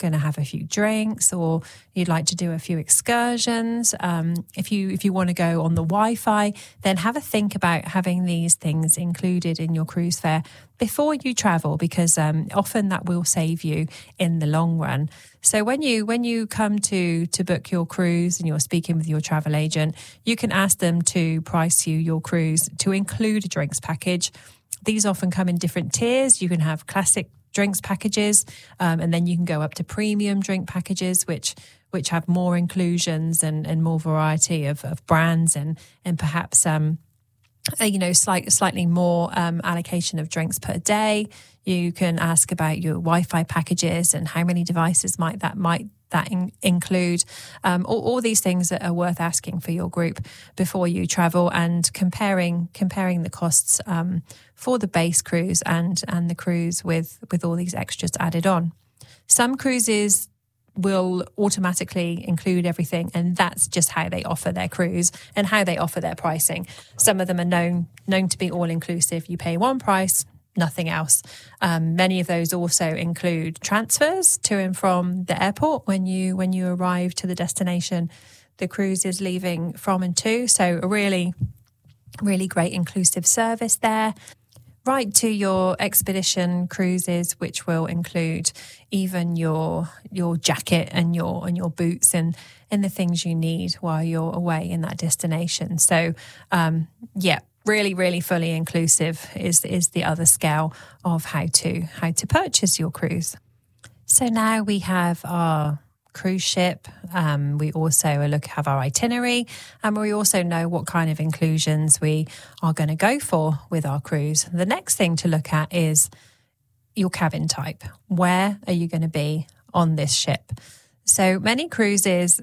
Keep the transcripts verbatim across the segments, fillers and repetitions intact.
going to have a few drinks, or you'd like to do a few excursions. Um, if you if you want to go on the Wi-Fi, then have a think about having these things included in your cruise fare before you travel, because um, often that will save you in the long run. So when you when you come to to book your cruise and you're speaking with your travel agent, you can ask them to price you your cruise to include a drinks package. These often come in different tiers. You can have classic drinks packages, um, and then you can go up to premium drink packages, which which have more inclusions and, and more variety of, of brands and and perhaps um, uh, you know slight, slightly more um, allocation of drinks per day. You can ask about your Wi-Fi packages and how many devices might that might that in, include. Um, all, all these things that are worth asking for your group before you travel, and comparing comparing the costs um, for the base cruise and and the cruise with with all these extras added on. Some cruises will automatically include everything, and that's just how they offer their cruise and how they offer their pricing. Some of them are known known to be all inclusive. You pay one price, nothing else. Um, many of those also include transfers to and from the airport when you when you arrive to the destination the cruise is leaving from and to. So a really, really great inclusive service there. Right to your expedition cruises, which will include even your your jacket and your and your boots and and the things you need while you're away in that destination. So um, yeah. Really, really fully inclusive is is the other scale of how to how to purchase your cruise. So now we have our cruise ship. Um, we also look have our itinerary, and we also know what kind of inclusions we are going to go for with our cruise. The next thing to look at is your cabin type. Where are you going to be on this ship? So many cruises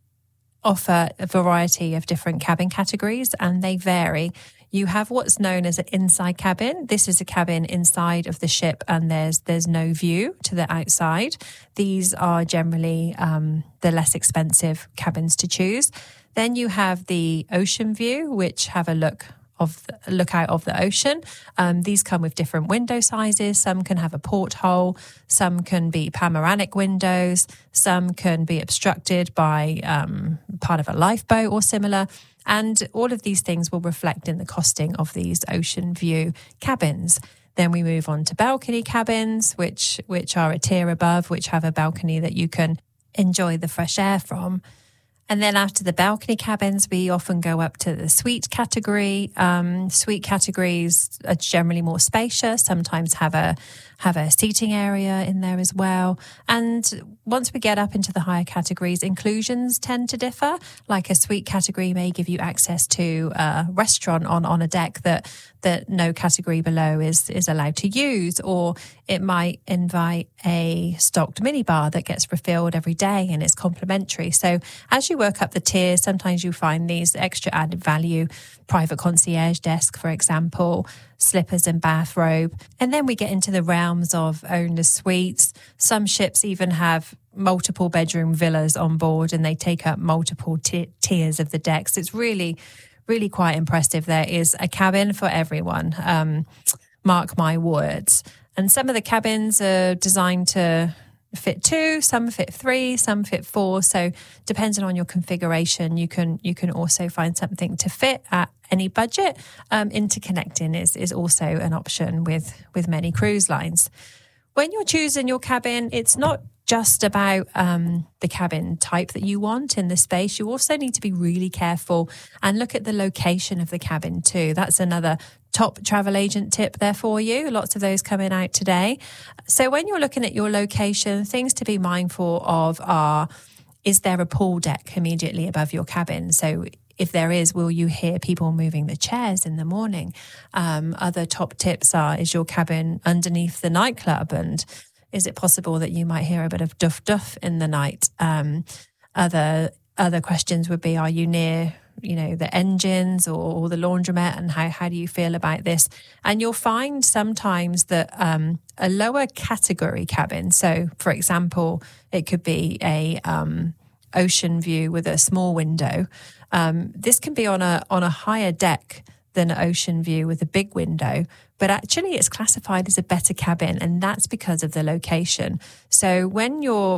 offer a variety of different cabin categories, and they vary. You have what's known as an inside cabin. This is a cabin inside of the ship, and there's there's no view to the outside. These are generally um, the less expensive cabins to choose. Then you have the ocean view, which have a look of the, look out of the ocean. Um, these come with different window sizes. Some can have a porthole. Some can be panoramic windows. Some can be obstructed by um, part of a lifeboat or similar. And all of these things will reflect in the costing of these ocean view cabins. Then we move on to balcony cabins, which which are a tier above, which have a balcony that you can enjoy the fresh air from. And then after the balcony cabins, we often go up to the suite category. Um, suite categories are generally more spacious, sometimes have a have a seating area in there as well. And once we get up into the higher categories, inclusions tend to differ. Like a suite category may give you access to a restaurant on, on a deck that that no category below is is allowed to use, or it might invite a stocked minibar that gets refilled every day and it's complimentary. So as you work up the tiers, sometimes you find these extra added value, private concierge desk, for example, slippers and bathrobe. And then we get into the realms of owner suites. Some ships even have multiple bedroom villas on board, and they take up multiple t- tiers of the decks. It's really, really quite impressive. There is a cabin for everyone, um, mark my words. And some of the cabins are designed to fit two, some fit three, some fit four. So depending on your configuration, you can you can also find something to fit at any budget. Um, interconnecting is is also an option with with many cruise lines. When you're choosing your cabin, it's not just about um, the cabin type that you want in the space. You also need to be really careful and look at the location of the cabin too. That's another top travel agent tip there for you. Lots of those coming out today. So when you're looking at your location, things to be mindful of are, is there a pool deck immediately above your cabin? So if there is, will you hear people moving the chairs in the morning? Um, other top tips are, is your cabin underneath the nightclub? And is it possible that you might hear a bit of duff duff in the night? Um, other other questions would be, are you near, you know, the engines or, or the laundromat, and how, how do you feel about this? And you'll find sometimes that um, a lower category cabin, so for example, it could be a um, ocean view with a small window. Um, this can be on a on a higher deck than an ocean view with a big window, but actually it's classified as a better cabin, and that's because of the location. So when you're